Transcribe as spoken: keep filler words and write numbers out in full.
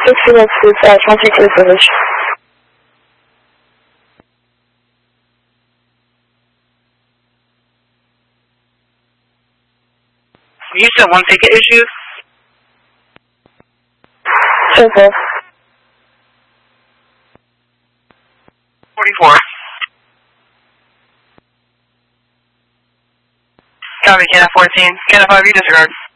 sixty minutes is uh, twenty-two footage. You said one ticket issue? Sure, sir. forty-four. Copy, K N F fourteen. K N F five, you disregard.